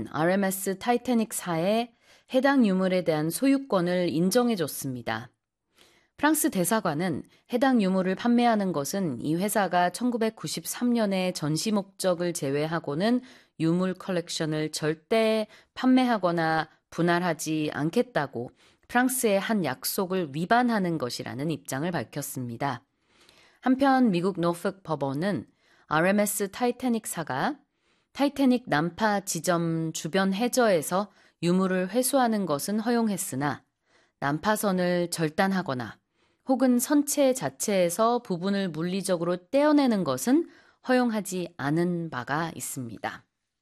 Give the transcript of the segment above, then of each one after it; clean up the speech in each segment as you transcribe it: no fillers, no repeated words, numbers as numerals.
법원은 RMS 타이타닉사에 해당 유물에 대한 소유권을 인정해줬습니다. 프랑스 대사관은 해당 유물을 판매하는 것은 이 회사가 1993년에 전시 목적을 제외하고는 유물 컬렉션을 절대 판매하거나 분할하지 않겠다고 프랑스의 한 약속을 위반하는 것이라는 입장을 밝혔습니다. 한편 미국 노폭 법원은 RMS 타이타닉사가 타이타닉 난파 지점 주변 해저에서 유물을 회수하는 것은 허용했으나 난파선을 절단하거나 혹은 선체 자체에서 부분을 물리적으로 떼어내는 것은 허용하지 않은 바가 있습니다.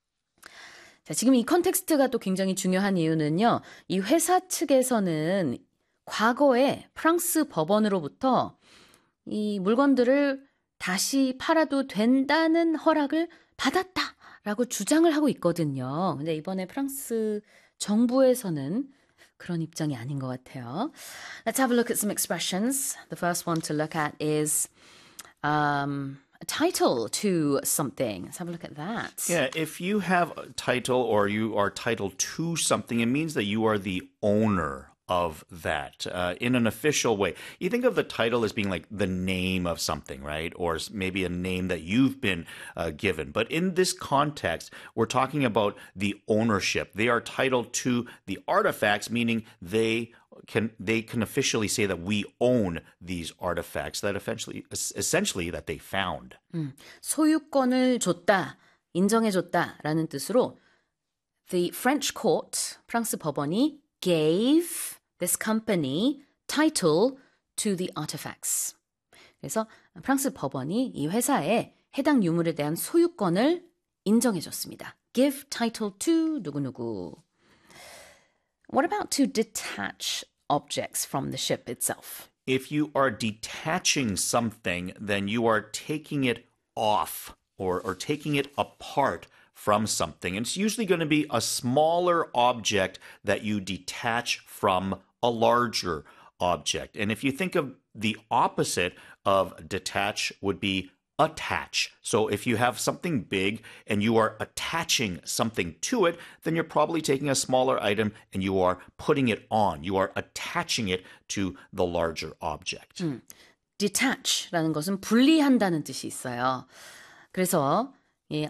자, 지금 이 컨텍스트가 또 굉장히 중요한 이유는요. 이 회사 측에서는 과거에 프랑스 법원으로부터 이 물건들을 다시 팔아도 된다는 허락을 받았다라고 주장을 하고 있거든요. 근데 이번에 프랑스 정부에서는 그런 입장이 아닌 것 같아요. Let's have a look at some expressions. The first one to look at is a title to something. Let's have a look at that. Yeah, if you have a title or you are titled to something, it means that you are the owner of that in an official way. You think of the title as being like the name of something, right? Or maybe a name that you've been given. But in this context, we're talking about the ownership. They are titled to the artifacts, meaning they can officially say that we own these artifacts that essentially that they found. 소유권을 줬다, 인정해줬다라는 뜻으로 the French court, 프랑스 법원이 gave this company title to the artifacts. 그래서 프랑스 법원이 이 회사에 해당 유물에 대한 소유권을 인정해줬습니다. Give title to 누구누구. What about to detach objects from the ship itself? If you are detaching something, then you are taking it off or taking it apart from something. And it's usually going to be a smaller object that you detach from a larger object. And if you think of the opposite of detach would be attach. So if you have something big and you are attaching something to it, then you're probably taking a smaller item and you are putting it on. You are attaching it to the larger object. detach라는 것은 분리한다는 뜻이 있어요. 그래서 이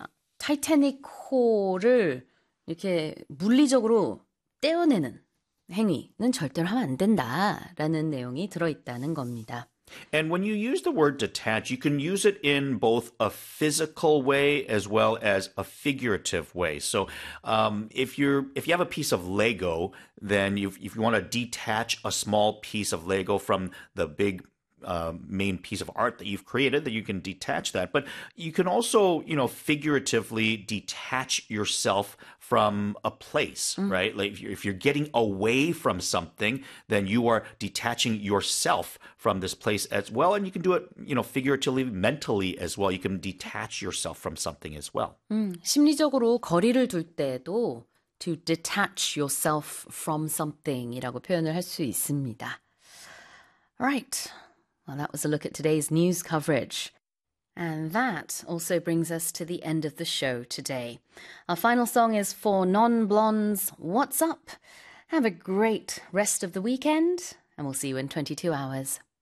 타이타닉호를 이렇게 물리적으로 떼어내는 행위는 절대로 하면 안 된다라는 내용이 들어있다는 겁니다. And when you use the word detach, you can use it in both a physical way as well as a figurative way. So if you have a piece of Lego, then if you want to detach a small piece of Lego from the big main piece of art that you've created, that you can detach that. But you can also, figuratively detach yourself from a place, right? Like if you're getting away from something, then you are detaching yourself from this place as well. And you can do it, figuratively, mentally as well. You can detach yourself from something as well. 심리적으로 거리를 둘 때도 to detach yourself from something이라고 표현을 할 수 있습니다. All right. Well, that was a look at today's news coverage. And that also brings us to the end of the show today. Our final song is for Non Blondes, What's Up? Have a great rest of the weekend, and we'll see you in 22 hours.